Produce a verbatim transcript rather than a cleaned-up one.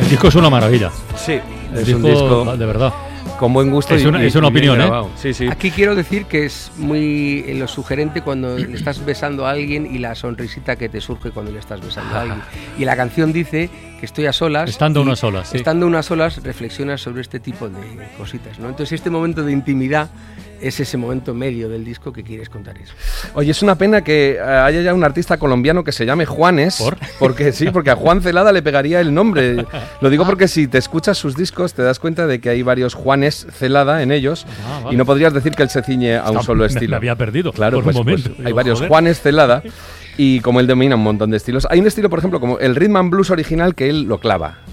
disco es una maravilla. Sí, El es disco, un disco de verdad. con buen gusto. Es y- una- y- es una y bien opinión, ¿eh? grabado. Sí, sí. Aquí quiero decir que es muy eh, lo sugerente cuando le estás besando a alguien y la sonrisita que te surge cuando le estás besando a alguien. Y la canción dice que estoy a solas. Estando y unas solas, sí. Estando unas solas reflexionas sobre este tipo de cositas, ¿no? Entonces este momento de intimidad es ese momento medio del disco que quieres contar eso. Oye, es una pena que eh, haya ya un artista colombiano que se llame Juanes. ¿Por? Porque sí, porque a Juan Celada le pegaría el nombre. Lo digo porque si te escuchas sus discos te das cuenta de que hay varios Juanes Celada en ellos Ah, vale. y no podrías decir que él se ciñe a un Está- solo me- estilo. me había perdido Claro, por pues, un momento. pues hay Digo, varios joder. Juanes Celada y como él domina un montón de estilos. Hay un estilo, por ejemplo, como el rhythm and blues original que él lo clava.